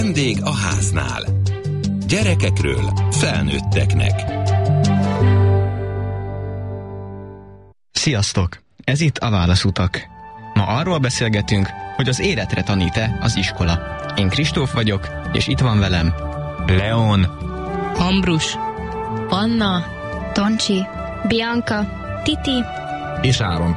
Vendég a háznál. Gyerekekről felnőtteknek. Sziasztok! Ez itt a Válaszutak. Ma arról beszélgetünk, hogy az életre tanít-e az iskola. Én Kristóf vagyok, és itt van velem Leon, Ambrus, Anna, Toncsi, Bianca, Titi és Áron.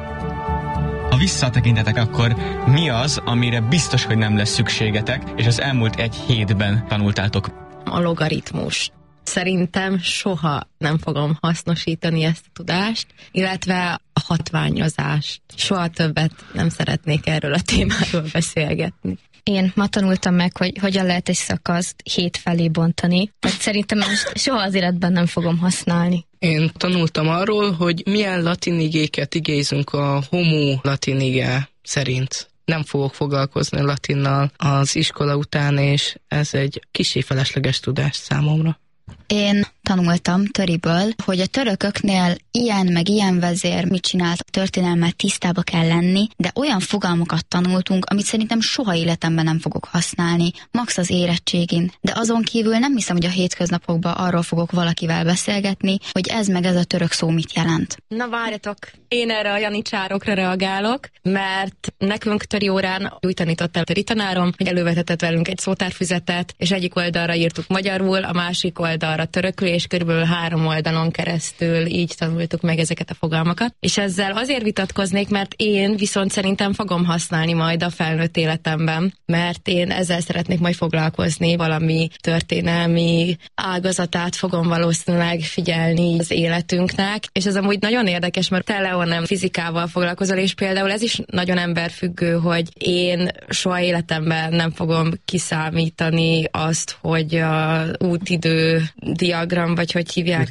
Ha visszatekintetek, akkor mi az, amire biztos, hogy nem lesz szükségetek, és az elmúlt egy hétben tanultátok? A logaritmus. Szerintem soha nem fogom hasznosítani ezt a tudást, illetve a hatványozást. Soha többet nem szeretnék erről a témáról beszélgetni. Én ma tanultam meg, hogy hogyan lehet egy szakaszt 7 felé bontani, mert szerintem soha az életben nem fogom használni. Én tanultam arról, hogy milyen latin igéket igézünk a homo latin ige szerint. Nem fogok foglalkozni latinnal az iskola után, és ez egy kissé felesleges tudás számomra. Én tanultam töriből, hogy a törököknél ilyen meg ilyen vezér mit csinált, a történelmet tisztába kell lenni, de olyan fogalmakat tanultunk, amit szerintem soha életemben nem fogok használni, max az érettségin. De azon kívül nem hiszem, hogy a hétköznapokban arról fogok valakivel beszélgetni, hogy ez meg ez a török szó mit jelent. Na várjatok, én erre a janicsárokra reagálok, mert nekünk töri órán úgy tanított el a töri tanárom, hogy elővetetett velünk egy szótárfüzetet, és egyik oldalra írtuk magyarul, a másik oldalra törökül, és körülbelül 3 oldalon keresztül így tanultuk meg ezeket a fogalmakat. És ezzel azért vitatkoznék, mert én viszont szerintem fogom használni majd a felnőtt életemben, mert én ezzel szeretnék majd foglalkozni, valami történelmi ágazatát fogom valószínűleg figyelni az életünknek, és ez amúgy nagyon érdekes, mert te, Leon, nem fizikával foglalkozol, és például ez is nagyon emberfüggő, hogy én soha életemben nem fogom kiszámítani azt, hogy a útidő diagram, vagy hogy hívják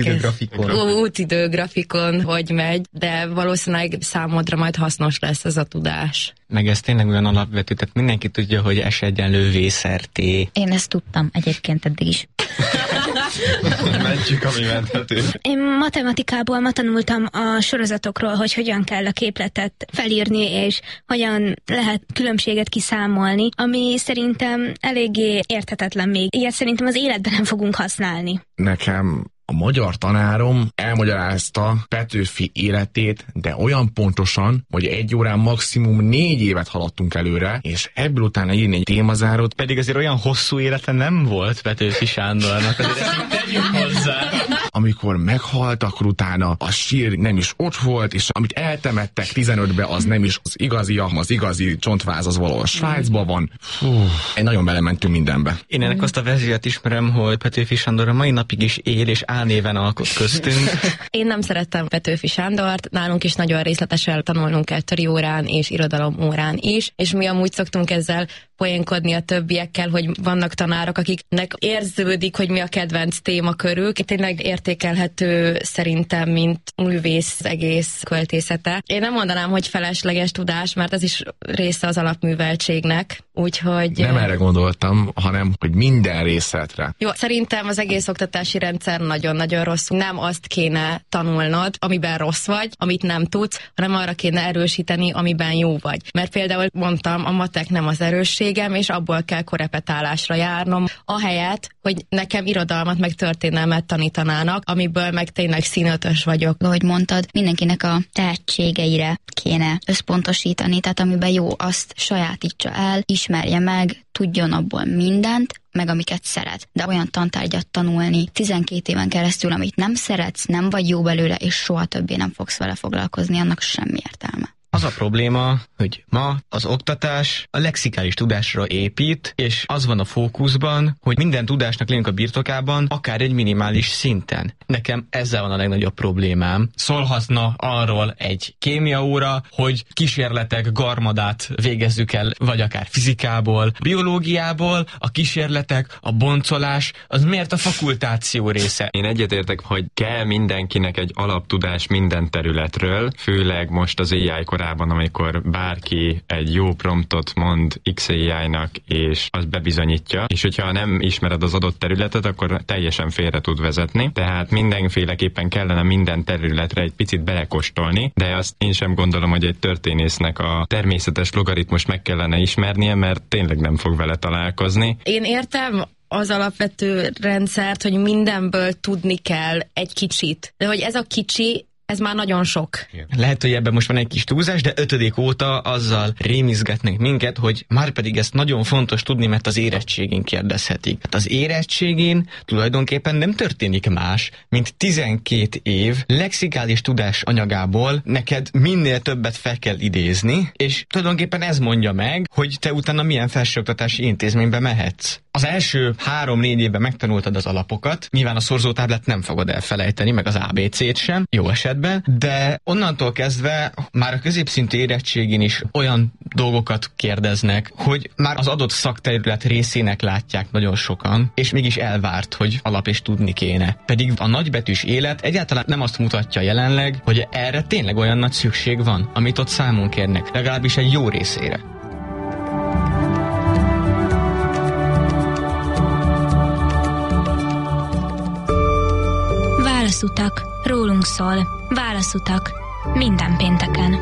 útidőgrafikon, hogy megy, de valószínűleg számodra majd hasznos lesz ez a tudás. Meg ez tényleg olyan alapvető, tehát mindenki tudja, hogy S egyenlő V szer T. Én ezt tudtam egyébként eddig is. Mentjük, ami menthető. Én matematikából ma tanultam a sorozatokról, hogy hogyan kell a képletet felírni, és hogyan lehet különbséget kiszámolni, ami szerintem eléggé érthetetlen még. Ilyet szerintem az életben nem fogunk használni. Nekem a magyar tanárom elmagyarázta Petőfi életét, de olyan pontosan, hogy 1 órán maximum 4 évet haladtunk előre, és ebből utána írni egy témazárót. Pedig azért olyan hosszú élete nem volt Petőfi Sándornak, azért ezt tegyük hozzá. Amikor meghalt, akkor utána a sír nem is ott volt, és amit eltemettek 15-be, az nem is az igazi csontváz az valahol Svájcban van. Nagyon belementünk mindenbe. Én ennek azt a verziót ismerem, hogy Petőfi Sándor a mai napig is él, és álnéven alkot köztünk. Én nem szerettem Petőfi Sándort, nálunk is nagyon részletesen tanulnunk kell töri órán és irodalom órán is, és mi amúgy szoktunk ezzel poénkodni a többiekkel, hogy vannak tanárok, akiknek érződik, hogy mi a kedvenc témakörük. Tényleg értékelhető szerintem, mint művész egész költészete. Én nem mondanám, hogy felesleges tudás, mert ez is része az alapműveltségnek, úgyhogy... Nem erre gondoltam, hanem, hogy minden részletre. Jó, szerintem az egész oktatási rendszer nagyon-nagyon rossz. Nem azt kéne tanulnod, amiben rossz vagy, amit nem tudsz, hanem arra kéne erősíteni, amiben jó vagy. Mert például mondtam, a matek nem az erősségem, és abból kell korepetálásra járnom, ahelyett, hogy nekem irodalmat meg történelmet tanítanának, amiből meg tényleg színötös vagyok. Ahogy mondtad, mindenkinek a tehetségeire kéne összpontosítani, tehát amiben jó, azt sajátítsa el, ismerje meg, tudjon abból mindent, meg amiket szeret. De olyan tantárgyat tanulni 12 éven keresztül, amit nem szeretsz, nem vagy jó belőle, és soha többé nem fogsz vele foglalkozni, annak semmi értelme. Az a probléma, hogy ma az oktatás a lexikális tudásra épít, és az van a fókuszban, hogy minden tudásnak legyünk a birtokában, akár egy minimális szinten. Nekem ezzel van a legnagyobb problémám. Szólhatna arról egy kémiaóra, hogy kísérletek garmadát végezzük el, vagy akár fizikából, biológiából, a kísérletek, a boncolás, az miért a fakultáció része? Én egyetértek, hogy kell mindenkinek egy alaptudás minden területről, főleg most az AI korában, amikor bárki egy jó promptot mond XAI-nak, és az bebizonyítja, és hogyha nem ismered az adott területet, akkor teljesen félre tud vezetni. Tehát mindenféleképpen kellene minden területre egy picit belekóstolni, de azt én sem gondolom, hogy egy történésznek a természetes logaritmust meg kellene ismernie, mert tényleg nem fog vele találkozni. Én értem az alapvető rendszert, hogy mindenből tudni kell egy kicsit, de hogy ez a kicsi, ez már nagyon sok. Lehet, hogy ebben most van egy kis túlzás, de 5. óta azzal rémizgetnek minket, hogy már pedig ezt nagyon fontos tudni, mert az érettségén kérdezhetik. Hát az érettségén tulajdonképpen nem történik más, mint 12 év lexikális tudás anyagából neked minél többet fel kell idézni, és tulajdonképpen ez mondja meg, hogy te utána milyen felsőoktatási intézménybe mehetsz. Az első 3-4 évben megtanultad az alapokat, nyilván a szorzótáblát nem fogod elfelejteni, meg az ABC-t sem, jó esetben, de onnantól kezdve már a középszintű érettségén is olyan dolgokat kérdeznek, hogy már az adott szakterület részének látják nagyon sokan, és mégis elvárt, hogy alap és tudni kéne. Pedig a nagybetűs élet egyáltalán nem azt mutatja jelenleg, hogy erre tényleg olyan nagy szükség van, amit ott számon kérnek, legalábbis egy jó részére. Válaszutak. Rólunk szól. Válaszutak. Minden pénteken.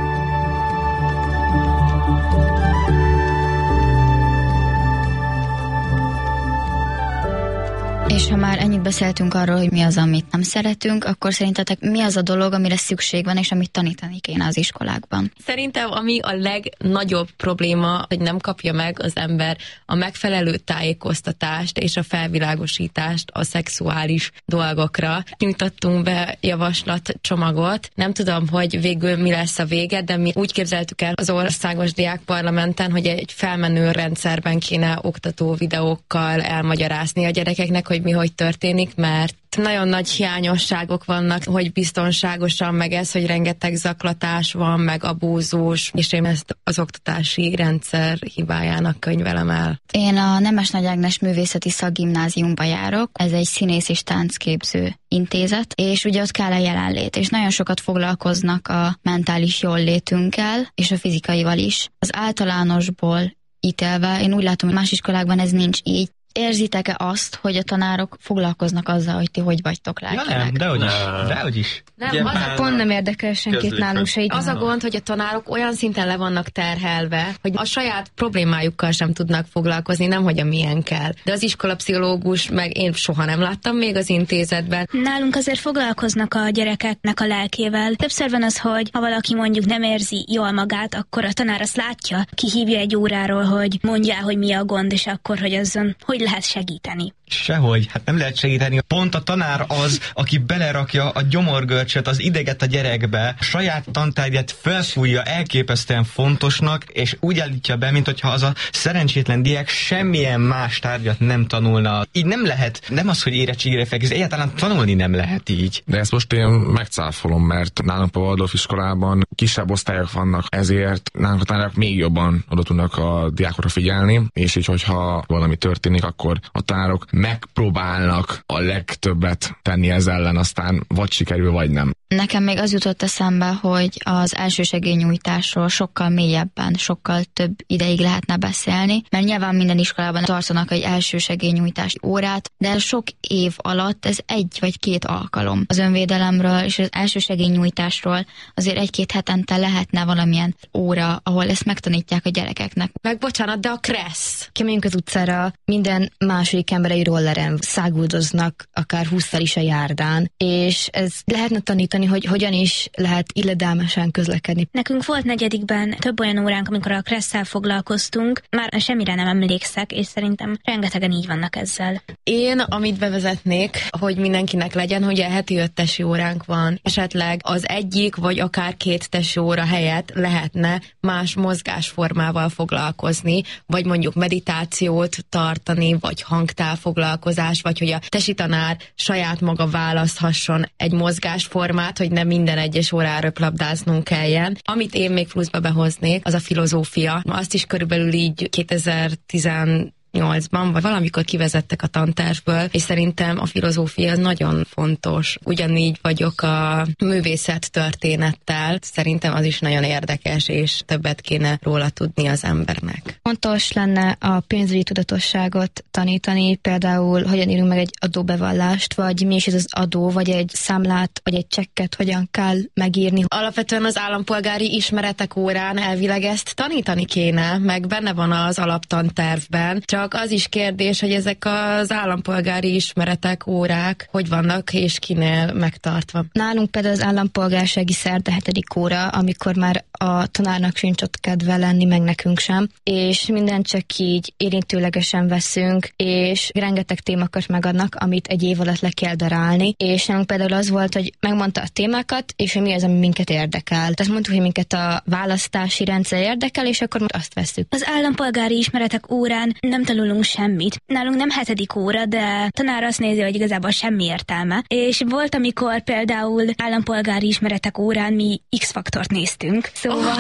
És ha már ennyit beszéltünk arról, hogy mi az, amit nem szeretünk, akkor szerintetek mi az a dolog, amire szükség van, és amit tanítani kéne az iskolákban? Szerintem ami a legnagyobb probléma, hogy nem kapja meg az ember a megfelelő tájékoztatást és a felvilágosítást a szexuális dolgokra. Nyújtottunk be javaslatcsomagot. Nem tudom, hogy végül mi lesz a vége, de mi úgy képzeltük el az Országos Diákparlamenten, hogy egy felmenő rendszerben kéne oktató videókkal elmagyarázni a gyerekeknek, hogy mi hogy történik, mert nagyon nagy hiányosságok vannak, hogy biztonságosan, meg ez, hogy rengeteg zaklatás van, meg abúzus, és én ezt az oktatási rendszer hibájának könyvelem el. Én a Nemes Nagy Ágnes Művészeti Szakgimnáziumba járok, ez egy színész és táncképző intézet, és ugye ott kell a jelenlét, és nagyon sokat foglalkoznak a mentális jóllétünkkel, és a fizikaival is. Az általánosból ítélve, én úgy látom, hogy más iskolákban ez nincs így. Érzitek-e azt, hogy a tanárok foglalkoznak azzal, hogy ti hogy vagytok lelkileg? Ja, nem, dehogy is. Nem, az Pont nem érdekel senkit nálunk se így. Az a gond, hogy a tanárok olyan szinten le vannak terhelve, hogy a saját problémájukkal sem tudnak foglalkozni, nemhogy a milyenkkel. De az iskolapszichológus, meg én soha nem láttam még az intézetben. Nálunk azért foglalkoznak a gyerekeknek a lelkével. Többször van az, hogy ha valaki mondjuk nem érzi jól magát, akkor a tanár azt látja, kihívja egy óráról, hogy mondja, hogy mi a gond, és akkor, hogy azon hogy lehet segíteni. Sehogy, hát nem lehet segíteni. Pont a tanár az, aki belerakja a gyomorgörcsöt, az ideget a gyerekbe, a saját tantárgyát felfújja elképesztően fontosnak, és úgy állítja be, mint hogyha az a szerencsétlen diák semmilyen más tárgyat nem tanulna. Így nem lehet, nem az, hogy érettségére felkészül, egyáltalán tanulni nem lehet így. De ezt most én megcáfolom, mert nálunk a Waldorf iskolában kisebb osztályok vannak, ezért nálunk a tanárok még jobban oda tudnak a diákokra figyelni, és így, hogyha valami történik, akkor a tanárok megpróbálnak a legtöbbet tenni ez ellen, aztán vagy sikerül, vagy nem. Nekem még az jutott eszembe, hogy az elsősegélynyújtásról sokkal mélyebben, sokkal több ideig lehetne beszélni, mert nyilván minden iskolában tartanak egy elsősegélynyújtás órát, de sok év alatt ez 1 vagy 2 alkalom. Az önvédelemről és az elsősegélynyújtásról azért 1-2 hetente lehetne valamilyen óra, ahol ezt megtanítják a gyerekeknek. Meg bocsánat, de a kressz. Kimegyünk az utcára, minden második ember egy rolleren száguldoznak, akár 20-szal is a járdán, és ez lehetne tanítani, hogy hogyan is lehet illedelmesen közlekedni. Nekünk volt 4. több olyan óránk, amikor a kresszel foglalkoztunk, már semmire nem emlékszek, és szerintem rengetegen így vannak ezzel. Én, amit bevezetnék, hogy mindenkinek legyen, hogy a heti 5 tesi óránk van, esetleg az egyik, vagy akár 2 tesi óra helyett lehetne más mozgásformával foglalkozni, vagy mondjuk meditációt tartani, vagy hangtálfoglalkozás, vagy hogy a tesi tanár saját maga választhasson egy mozgásformát, hogy nem minden egyes órára röplabdáznunk kelljen. Amit én még pluszba behoznék, az a filozófia. Azt is körülbelül így 2018 8-ban, vagy valamikor kivezettek a tantervből, és szerintem a filozófia az nagyon fontos. Ugyanígy vagyok a művészettörténettel, szerintem az is nagyon érdekes, és többet kéne róla tudni az embernek. Fontos lenne a pénzügyi tudatosságot tanítani, például hogyan írunk meg egy adóbevallást, vagy mi is ez az adó, vagy egy számlát, vagy egy csekket hogyan kell megírni. Alapvetően az állampolgári ismeretek órán elvileg ezt tanítani kéne, meg benne van az alaptantervben, csak az is kérdés, hogy ezek az állampolgári ismeretek órák hogy vannak és kinél megtartva. Nálunk például az állampolgársági szerde 7. óra, amikor már a tanárnak sincs ott kedve lenni, meg nekünk sem, és mindent csak így érintőlegesen veszünk, és rengeteg témakört megadnak, amit egy év alatt le kell darálni, és nálunk például az volt, hogy megmondta a témákat, és hogy mi az, ami minket érdekel. Tehát mondtuk, hogy minket a választási rendszer érdekel, és akkor azt vesszük. Az állampolgári ismeretek órán nem tanulunk semmit. Nálunk nem 7. óra, de tanár azt nézi, hogy igazából semmi értelme. És volt, amikor például állampolgári ismeretek órán mi X-faktort néztünk. Szóval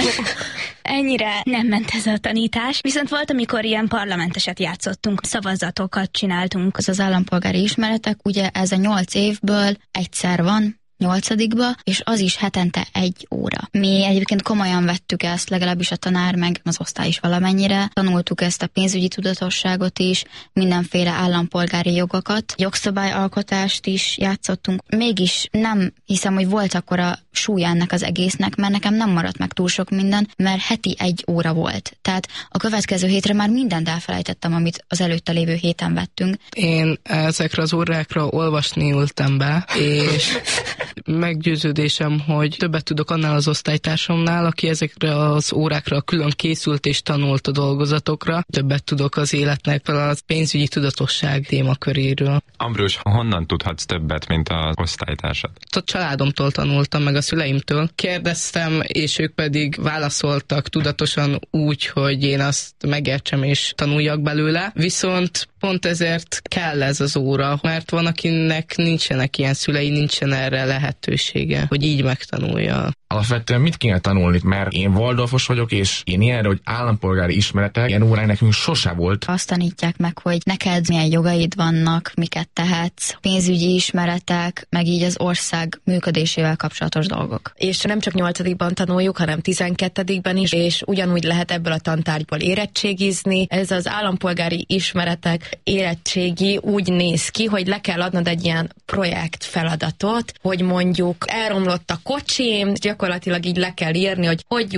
ennyire nem ment ez a tanítás. Viszont volt, amikor ilyen parlamenteset játszottunk, szavazatokat csináltunk. Az állampolgári ismeretek, ugye ez a 8 évből egyszer van, 8-ba, és az is hetente 1 óra. Mi egyébként komolyan vettük ezt, legalábbis a tanár, meg az osztály is valamennyire. Tanultuk ezt a pénzügyi tudatosságot is, mindenféle állampolgári jogokat, jogszabályalkotást is játszottunk. Mégis nem hiszem, hogy volt akkora súlya ennek az egésznek, mert nekem nem maradt meg túl sok minden, mert heti 1 óra volt. Tehát a következő hétre már mindent elfelejtettem, amit az előtte lévő héten vettünk. Én ezekre az órákra olvasni ültem be, és meggyőződésem, hogy többet tudok annál az osztálytársamnál, aki ezekre az órákra külön készült és tanult a dolgozatokra. Többet tudok az életnek a pénzügyi tudatosság témaköréről. Ambrus, honnan tudhatsz többet, mint az osztálytársad? A családomtól tanultam, meg a szüleimtől. Kérdeztem, és ők pedig válaszoltak tudatosan úgy, hogy én azt megértsem és tanuljak belőle. Viszont pont ezért kell ez az óra, mert van, akinek nincsenek ilyen szülei, nincsen erre lehetősége, hogy így megtanulja. Alapvetően mit kéne tanulni, mert én Waldorfos vagyok, és én ilyenre, hogy állampolgári ismeretek, ilyen órák nekünk sose volt. Azt tanítják meg, hogy neked milyen jogaid vannak, miket tehetsz, pénzügyi ismeretek, meg így az ország működésével kapcsolatos dolgok. És nem csak 8-ban tanuljuk, hanem 12-ben is, és ugyanúgy lehet ebből a tantárgyból érettségizni. Ez az állampolgári ismeretek érettségi úgy néz ki, hogy le kell adnod egy ilyen projekt feladatot, hogy mondjuk elromlott a kocsim, gyakorlatilag így le kell írni, hogy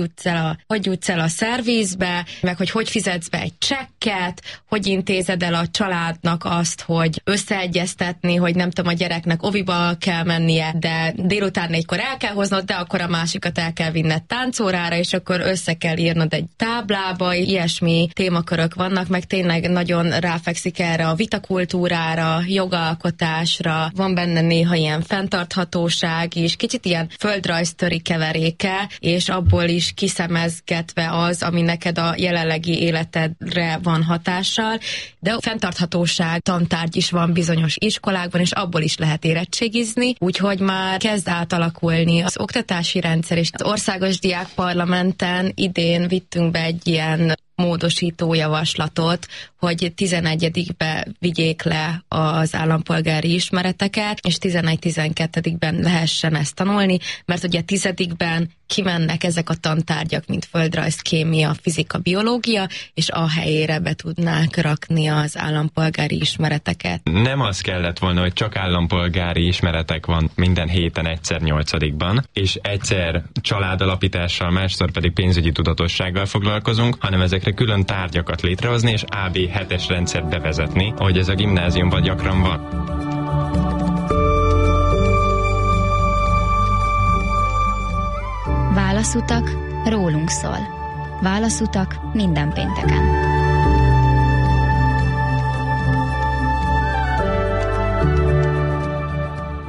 jutsz el a szervizbe, meg hogy fizetsz be egy csekket, hogy intézed el a családnak azt, hogy összeegyeztetni, hogy nem tudom, a gyereknek oviba kell mennie, de délután 4-kor el kell hoznod, de akkor a másikat el kell vinned táncórára, és akkor össze kell írnod egy táblába, ilyesmi témakörök vannak, meg tényleg nagyon ráfekszik erre a vitakultúrára, jogalkotásra, van benne néha ilyen fenntarthatóság is, kicsit ilyen földrajztöri keveréke, és abból is kiszemezgetve az, ami neked a jelenlegi életedre van hatással, de a fenntarthatóság tantárgy is van bizonyos iskolákban, és abból is lehet érettségizni, úgyhogy már kezd átalakulni az oktatási rendszer, és az Országos Diákparlamenten idén vittünk be egy ilyen módosító javaslatot, hogy 11-be vigyék le az állampolgári ismereteket, és 11-12-ben lehessen ezt tanulni, mert ugye 10-ben kimennek ezek a tantárgyak, mint földrajz, kémia, fizika, biológia, és a helyére be tudnák rakni az állampolgári ismereteket. Nem az kellett volna, hogy csak állampolgári ismeretek van minden héten egyszer 8-ban, és egyszer családalapítással, másszor pedig pénzügyi tudatossággal foglalkozunk, hanem ezekre külön tárgyakat létrehozni, és AB 7-es rendszert bevezetni, ahogy ez a gimnáziumban gyakran van. Válaszutak rólunk szól. Válaszutak minden pénteken. Az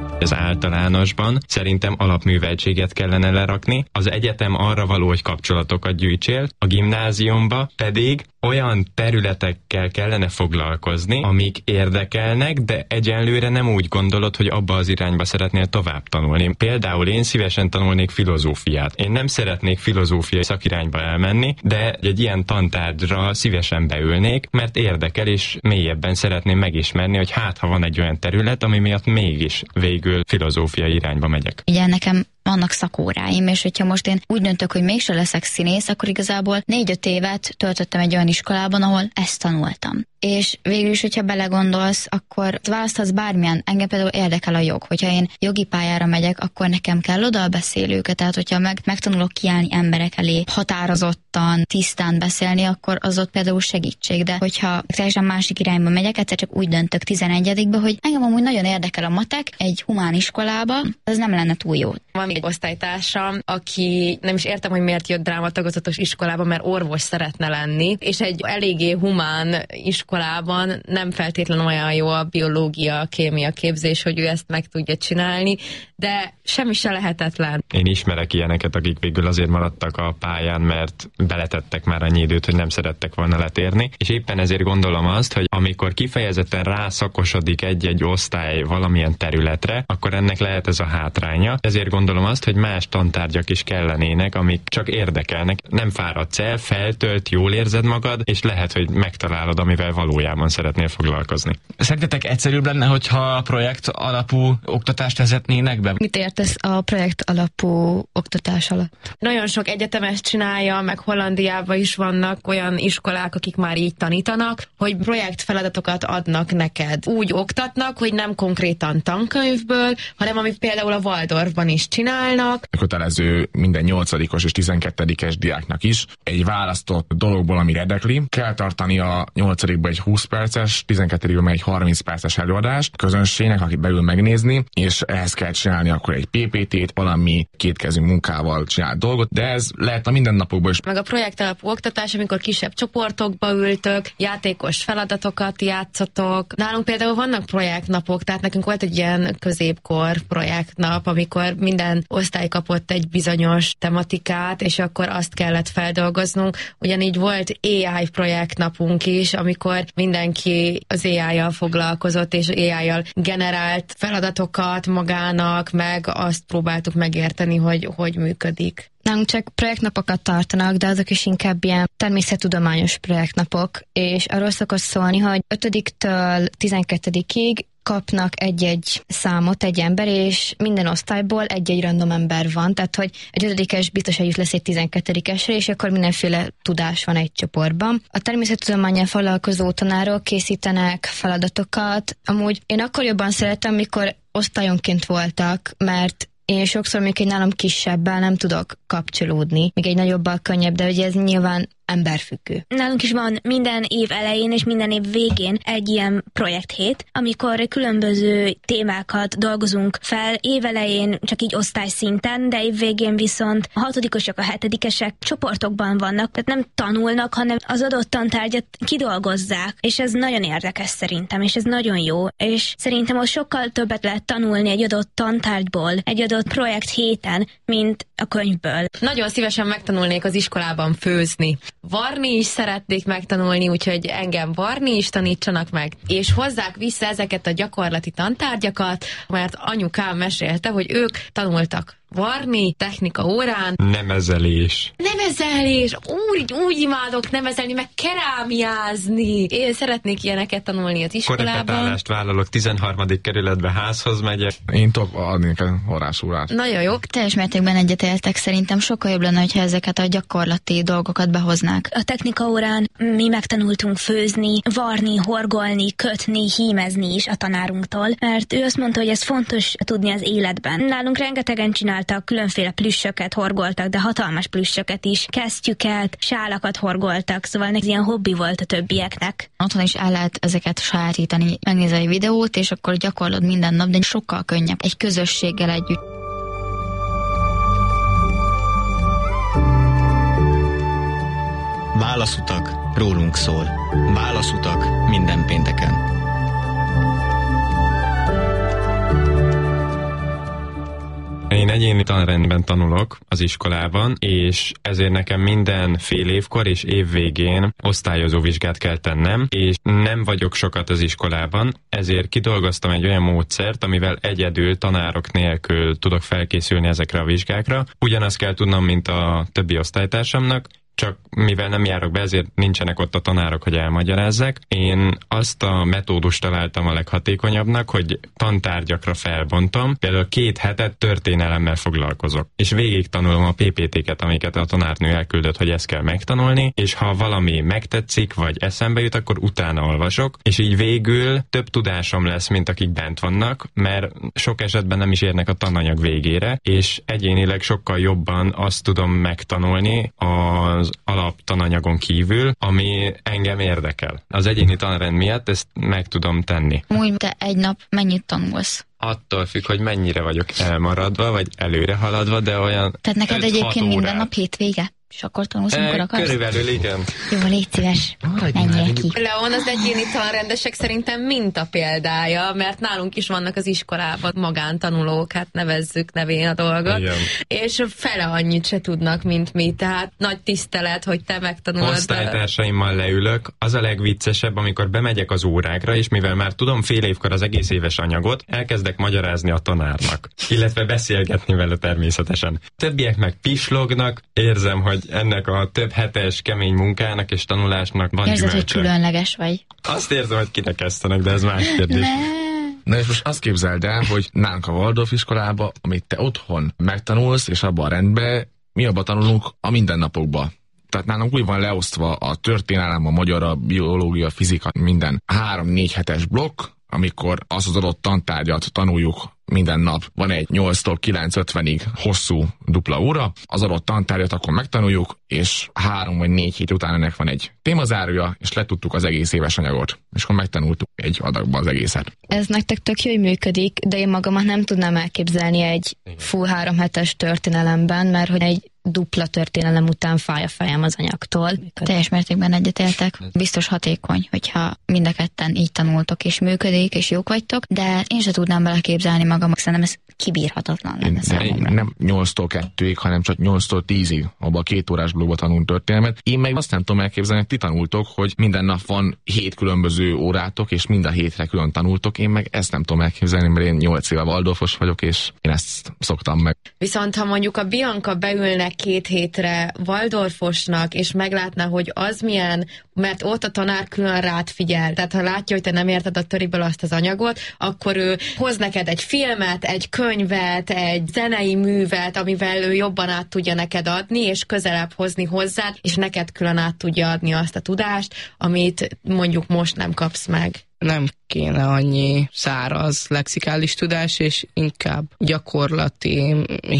általánosban szerintem alapműveltséget kellene lerakni, az egyetem arra való, hogy kapcsolatokat gyűjtsél, a gimnáziumba pedig olyan területekkel kellene foglalkozni, amik érdekelnek, de egyenlőre nem úgy gondolod, hogy abba az irányba szeretnél tovább tanulni. Például én szívesen tanulnék filozófiát. Én nem szeretnék filozófiai szakirányba elmenni, de egy ilyen tantárgyra szívesen beülnék, mert érdekel, és mélyebben szeretném megismerni, hogy ha van egy olyan terület, ami miatt mégis végül filozófiai irányba megyek. Ugye nekem vannak szakóráim, és hogyha most én úgy döntök, hogy mégse leszek színész, akkor igazából 4-5 évet töltöttem egy olyan iskolában, ahol ezt tanultam. És végül is, hogyha belegondolsz, akkor választhatsz bármilyen, engem például érdekel a jog. Hogyha én jogi pályára megyek, akkor nekem kell oda a beszélőket, tehát hogyha megtanulok kiállni emberek elé, határozottan, tisztán beszélni, akkor az ott például segítség. De hogyha teljesen másik irányba megyek, egyszer csak úgy döntök 11-be, hogy engem amúgy nagyon érdekel a matek egy humán iskolába, az nem lenne túl jó. Van még egy osztálytársam, aki nem is értem, hogy miért jött drámatagozatos iskolába, mert orvos szeretne lenni, és egy eléggé humán iskolában nem feltétlenül olyan jó a biológia, kémia képzés, hogy ő ezt meg tudja csinálni, de semmi se lehetetlen. Én ismerek ilyeneket, akik végül azért maradtak a pályán, mert beletettek már annyi időt, hogy nem szerettek volna letérni, és éppen ezért gondolom azt, hogy amikor kifejezetten rászakosodik egy-egy osztály valamilyen területre, akkor ennek lehet ez a hátránya. Ezért gondolom azt, hogy más tantárgyak is kellenének, amik csak érdekelnek. Nem fáradsz el, feltölt, jól érzed magad, és lehet, hogy megtalálod, amivel valójában szeretnél foglalkozni. Szerintetek egyszerűbb lenne, hogyha projekt alapú oktatást vezetnének be? Mit értesz a projekt alapú oktatás alatt? Nagyon sok egyetem ezt csinálja, meg Hollandiában is vannak olyan iskolák, akik már így tanítanak, hogy projektfeladatokat adnak neked. Úgy oktatnak, hogy nem konkrétan tankönyvből, hanem amit például a Waldorfban is csinálnak. Kötelező minden 8-os és 12-es diáknak is egy választott dologból, ami érdekli. Kell tartani a 8-ba egy 20 perces, 12-ben egy 30 perces előadást közönségnek, aki beül megnézni, és ehhez kell csinálni akkor egy PPT-t, valami kétkezű munkával csinált dolgot, de ez lehet a mindennapokban is. Meg a projektalapú oktatás, amikor kisebb csoportokba ültök, játékos feladatokat játszotok. Nálunk például vannak projektnapok, tehát nekünk volt egy ilyen középkor projektnap, amikor minden osztály kapott egy bizonyos tematikát, és akkor azt kellett feldolgoznunk. Ugyanígy volt AI projektnapunk is, amikor mindenki az AI-jal foglalkozott, és AI-jal generált feladatokat magának, meg azt próbáltuk megérteni, hogy működik. Nálunk csak projektnapokat tartanak, de azok is inkább ilyen természettudományos projektnapok, és arról szokott szólni, hogy 5-től 12-ig kapnak egy-egy számot egy ember, és minden osztályból egy-egy random ember van, tehát hogy egy 5-es biztos együtt lesz egy 12-esre, és akkor mindenféle tudás van egy csoportban. A természettudománnyal foglalkozó tanárok készítenek feladatokat. Amúgy én akkor jobban szeretem, amikor osztályonként voltak, mert én sokszor még egy nálam kisebbel nem tudok kapcsolódni, még egy nagyobbal könnyebb, de ugye ez nyilván emberfüggő. Nálunk is van minden év elején és minden év végén egy ilyen projekthét, amikor különböző témákat dolgozunk fel, év elején csak így osztályszinten, de év végén viszont a 6-osok, a 7-esek csoportokban vannak, tehát nem tanulnak, hanem az adott tantárgyat kidolgozzák, és ez nagyon érdekes szerintem, és ez nagyon jó, és szerintem ott sokkal többet lehet tanulni egy adott tantárgyból, egy adott projekt héten, mint a könyvből. Nagyon szívesen megtanulnék az iskolában főzni. Varni is szeretnék megtanulni, úgyhogy engem varni is tanítsanak meg, és hozzák vissza ezeket a gyakorlati tantárgyakat, mert anyukám mesélte, hogy ők tanultak varni, technika órán. Nemezelés. Nemezelés! Úgy imádok nemezelni, meg kerámiázni. Én szeretnék ilyeneket tanulni az iskolában. Korepetálást vállalok, 13. kerületbe házhoz megyek. Én tudok adni a varrásórát. Nagyon jó. Teljes mértékben egyetértek, szerintem sokkal jobb lenne, hogyha ezeket a gyakorlati dolgokat behoznák. A technika órán mi megtanultunk főzni, varni, horgolni, kötni, hímezni is a tanárunktól, mert ő azt mondta, hogy ez fontos tudni az életben. Nálunk rengetegen csináltak különféle plüssöket, horgoltak, de hatalmas plüssöket is, kesztyüket, sálakat horgoltak, szóval ez ilyen hobbi volt a többieknek. Otthon is el lehet ezeket sajátítani, megnézel egy videót, és akkor gyakorlod minden nap, de sokkal könnyebb egy közösséggel együtt. Válaszutak rólunk szól. Válaszutak minden pénteken. egyéni tanrendben tanulok az iskolában, és ezért nekem minden fél évkor és év végén osztályozó vizsgát kell tennem, és nem vagyok sokat az iskolában, ezért kidolgoztam egy olyan módszert, amivel egyedül tanárok nélkül tudok felkészülni ezekre a vizsgákra. Ugyanazt kell tudnom, mint a többi osztálytársamnak, csak mivel nem járok be, ezért nincsenek ott a tanárok, hogy elmagyarázzák. Én azt a metódust találtam a leghatékonyabbnak, hogy tantárgyakra felbontom. Például 2 hetet történelemmel foglalkozok. És végig tanulom a PPT-ket, amiket a tanárnő elküldött, hogy ezt kell megtanulni, és ha valami megtetszik, vagy eszembe jut, akkor utána olvasok, és így végül több tudásom lesz, mint akik bent vannak, mert sok esetben nem is érnek a tananyag végére, és egyénileg sokkal jobban azt tudom megtanulni az alaptananyagon kívül, ami engem érdekel. Az egyéni tanrend miatt ezt meg tudom tenni. Úgy, te egy nap mennyit tanulsz? Attól függ, hogy mennyire vagyok elmaradva, vagy előre haladva, de olyan. Tehát neked egyébként minden nap hétvége? És akkor tanulsz, amikor akarsz? Körülbelül igen. Jó, légy szíves, menjél ki. Leon az egyéni tanrendesek szerintem minta példája, mert nálunk is vannak az iskolában magántanulók, hát nevezzük nevén a dolgot, igen. És fele annyit se tudnak, mint mi, tehát nagy tisztelet, hogy te megtanulod. Osztálytársaimmal leülök, az a legviccesebb, amikor bemegyek az órákra, és mivel már tudom fél évkor az egész éves anyagot, elkezdek magyarázni a tanárnak, illetve beszélgetni vele természetesen. Többiek meg pislognak, érzem, hogy ennek a több hetes kemény munkának és tanulásnak van gyümölcse. Érzed, hogy különleges vagy. Azt érzem, hogy kirekesztenek, de ez más kérdés. Na és most azt képzeld el, hogy nálunk a Waldorf iskolába, amit te otthon megtanulsz, és abban a rendben, mi abban tanulunk a mindennapokban. Tehát nálunk úgy van leosztva a történelem, a magyar, a biológia, a fizika, minden 3-4 hetes blokk, amikor az adott tantárgyat tanuljuk minden nap. Van egy 8-tól 9:50-ig hosszú dupla óra, az adott tantárgyat akkor megtanuljuk, és 3 vagy 4 hét után ennek van egy témazárója, és letudtuk az egész éves anyagot. És akkor megtanultuk egy adagban az egészet. Ez nektek tök jó, hogy működik, de én magamat nem tudnám elképzelni egy full 3 hetes történelemben, mert hogy egy dupla történelem után fáj a fejem az anyagtól. Teljes mértékben egyetértek. Biztos hatékony, hogyha mind a ketten így tanultok, és működik, és jók vagytok, de én se tudnám beleképzelni magam, szerintem ez kibírhatatlan lenne számomra. Nem 8-tól 2-ig, hanem csak 8-tól 10-ig, abban a 2 órás blogban tanult történelmet. Én meg azt nem tudom elképzelni, hogy ti tanultok, hogy minden nap van 7 különböző órátok, és mind a hétre külön tanultok. Én meg ezt nem tudom elképzelni, mert én 8 éve Waldorfos vagyok, és én ezt szoktam meg. Viszont ha mondjuk a Bianca beülne 2 hétre Waldorfosnak, és meglátná, hogy az milyen, mert ott a tanár külön rád figyel. Tehát ha látja, hogy te nem érted a töriből azt az anyagot, akkor ő hoz neked egy filmet, egy könyvet, egy zenei művet, amivel ő jobban át tudja neked adni, és közelebb hozni hozzád, és neked külön át tudja adni azt a tudást, amit mondjuk most nem kapsz meg. Nem kéne annyi száraz lexikális tudás, és inkább gyakorlati,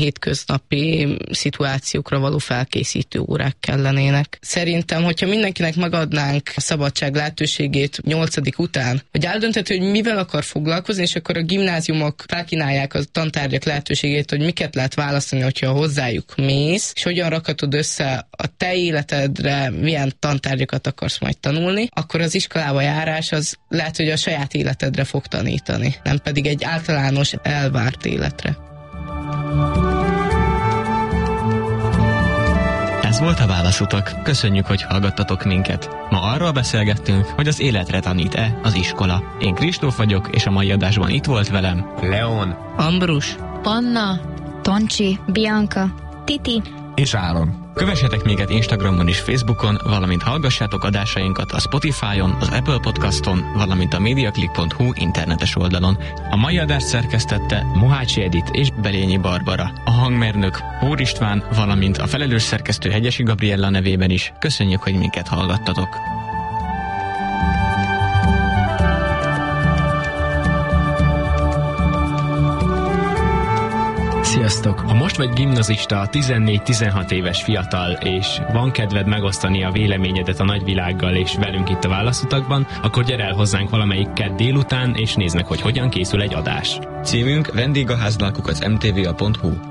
hétköznapi szituációkra való felkészítő órák kellenének. Szerintem, hogyha mindenkinek megadnánk a szabadság lehetőségét 8. után, hogy eldönthető, hogy mivel akar foglalkozni, és akkor a gimnáziumok felkínálják a tantárgyak lehetőségét, hogy miket lehet választani, hogyha hozzájuk mész, és hogyan rakhatod össze a te életedre, milyen tantárgyakat akarsz majd tanulni, akkor az iskolába járás az lehet, hogy a saját életedre fog tanítani, nem pedig egy általános elvárt életre. Ez volt a Válaszutak. Köszönjük, hogy hallgattatok minket. Ma arról beszélgettünk, hogy az életre tanít-e az iskola. Én Kristóf vagyok, és a mai adásban itt volt velem Leon, Ambrus, Panna, Toncsi, Bianca, Titi És Áron. Kövessetek minket Instagramon és Facebookon, valamint hallgassátok adásainkat a Spotify-on, az Apple Podcaston, valamint a mediaclick.hu internetes oldalon. A mai adást szerkesztette Mohácsi Edit és Belényi Barbara. A hangmérnök Hór István, valamint a felelős szerkesztő Hegyesi Gabriella nevében is köszönjük, hogy minket hallgattatok. Sziasztok! Ha most vagy gimnazista, 14-16 éves fiatal, és van kedved megosztani a véleményedet a nagyvilággal és velünk itt a Válaszutakban, akkor gyere el hozzánk valamelyik kedd délután, és nézd meg, hogy hogyan készül egy adás. Címünk vendégházlálkukac.mtva.hu.